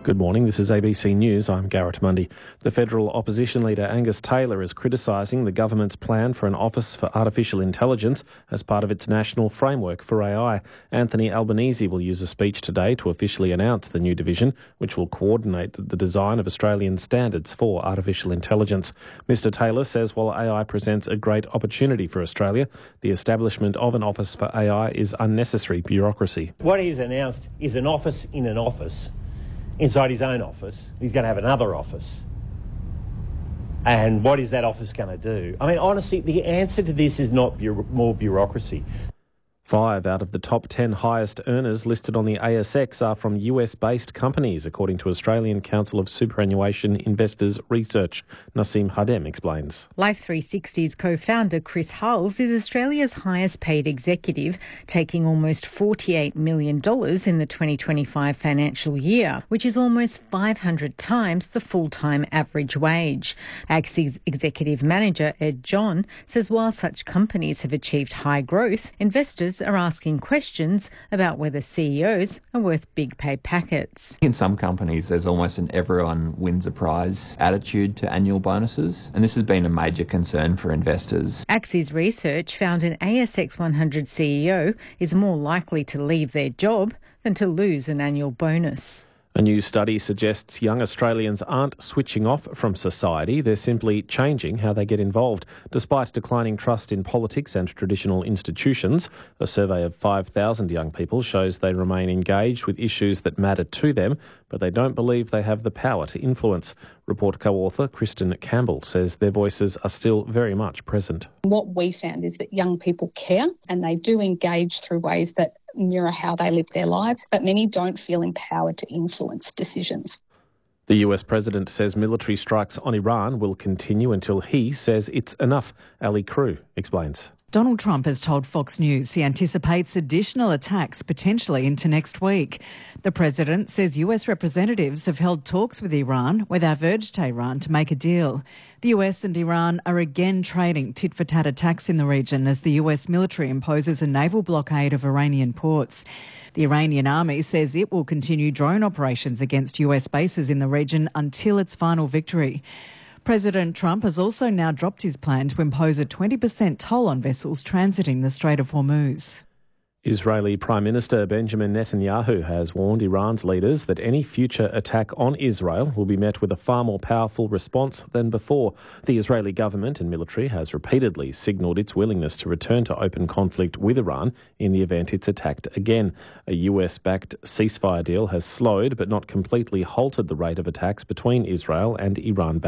Good morning, this is ABC News. I'm Garrett Mundy. The federal opposition leader Angus Taylor is criticising the government's plan for an Office for Artificial Intelligence as part of its national framework for AI. Anthony Albanese will use a speech today to officially announce the new division, which will coordinate the design of Australian standards for artificial intelligence. Mr Taylor says while AI presents a great opportunity for Australia, the establishment of an Office for AI is unnecessary bureaucracy. What he's announced is an office in an office. Inside his own office, he's going to have another office. And what is that office going to do? I mean, honestly, the answer to this is not more bureaucracy. 5 out of the top 10 highest earners listed on the ASX are from US-based companies, according to Australian Council of Superannuation Investors Research. Naseem Hadem explains. Life360's co-founder Chris Hulls is Australia's highest paid executive, taking almost $48 million in the 2025 financial year, which is almost 500 times the full-time average wage. Axis executive manager Ed John says while such companies have achieved high growth, investors are asking questions about whether CEOs are worth big pay packets. In some companies, there's almost an everyone wins a prize attitude to annual bonuses, and this has been a major concern for investors. Axis research found an ASX 100 CEO is more likely to leave their job than to lose an annual bonus. A new study suggests young Australians aren't switching off from society, they're simply changing how they get involved. Despite declining trust in politics and traditional institutions, a survey of 5,000 young people shows they remain engaged with issues that matter to them, but they don't believe they have the power to influence. Report co-author Kristen Campbell says their voices are still very much present. What we found is that young people care and they do engage through ways that mirror how they live their lives, but many don't feel empowered to influence decisions. The US president says military strikes on Iran will continue until he says it's enough. Ali Crew explains. Donald Trump has told Fox News he anticipates additional attacks potentially into next week. The president says US representatives have held talks with Iran where they've urged Tehran to make a deal. The US and Iran are again trading tit-for-tat attacks in the region as the US military imposes a naval blockade of Iranian ports. The Iranian army says it will continue drone operations against US bases in the region until its final victory. President Trump has also now dropped his plan to impose a 20% toll on vessels transiting the Strait of Hormuz. Israeli Prime Minister Benjamin Netanyahu has warned Iran's leaders that any future attack on Israel will be met with a far more powerful response than before. The Israeli government and military has repeatedly signalled its willingness to return to open conflict with Iran in the event it's attacked again. A US-backed ceasefire deal has slowed but not completely halted the rate of attacks between Israel and Iran.